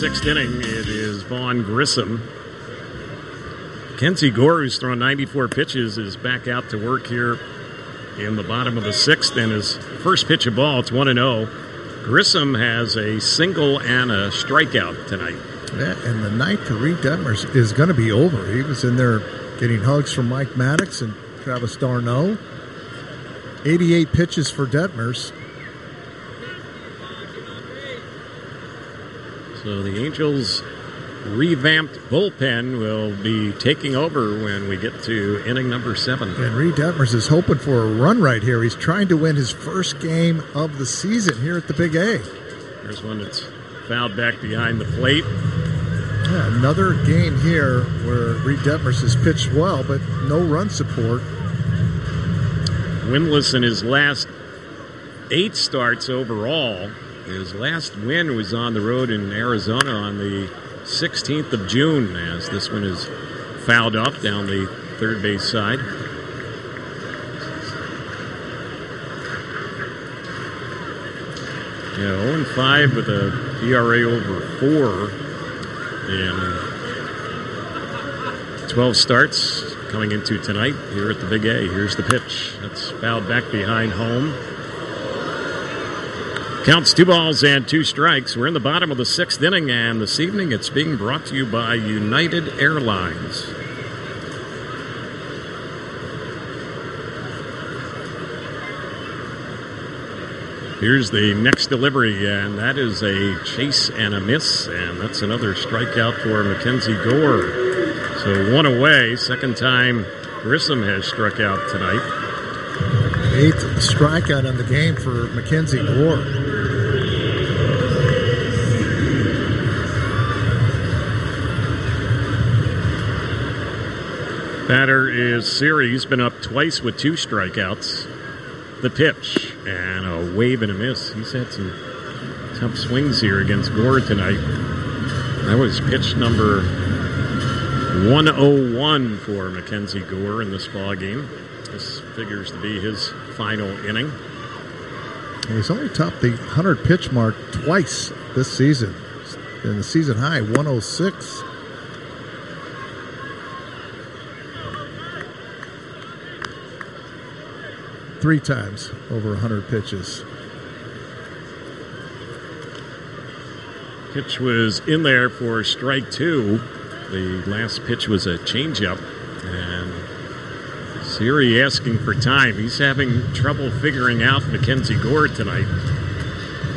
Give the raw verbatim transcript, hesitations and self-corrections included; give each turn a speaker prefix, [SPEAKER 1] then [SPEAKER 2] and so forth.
[SPEAKER 1] sixth inning. It is Vaughn Grissom. Mackenzie Gore, who's thrown ninety-four pitches, is back out to work here in the bottom of the sixth. And his first pitch of ball, it's one and oh. Grissom has a single and a strikeout tonight.
[SPEAKER 2] Yeah, and the night for Reed Detmers is going to be over. He was in there getting hugs from Mike Maddox and Travis d'Arnaud. eighty-eight pitches for Detmers.
[SPEAKER 1] So the Angels' revamped bullpen will be taking over when we get to inning number seven.
[SPEAKER 2] And Reed Detmers is hoping for a run right here. He's trying to win his first game of the season here at the Big A.
[SPEAKER 1] There's one that's fouled back behind the plate.
[SPEAKER 2] Yeah, another game here where Reed Detmers has pitched well, but no run support.
[SPEAKER 1] Winless in his last eight starts overall. His last win was on the road in Arizona on the sixteenth of June, as this one is fouled up down the third base side. Yeah, oh and five with a E R A over four in twelve starts coming into tonight here at the Big A. Here's the pitch. That's fouled back behind home. Counts two balls and two strikes. We're in the bottom of the sixth inning, and this evening it's being brought to you by United Airlines. Here's the next delivery, and that is a chase and a miss, and that's another strikeout for Mackenzie Gore. So one away, second time Grissom has struck out tonight.
[SPEAKER 2] Eighth strikeout on the game for Mackenzie Gore.
[SPEAKER 1] Batter is Siri. He's been up twice with two strikeouts. The pitch, and a wave and a miss. He's had some tough swings here against Gore tonight. That was pitch number one oh one for Mackenzie Gore in this ball game. This figures to be his final inning.
[SPEAKER 2] And he's only topped the one hundred pitch mark twice this season. And the season high, one oh six. Three times over one hundred pitches.
[SPEAKER 1] Pitch was in there for strike two. The last pitch was a changeup. And Siri asking for time. He's having trouble figuring out Mackenzie Gore tonight.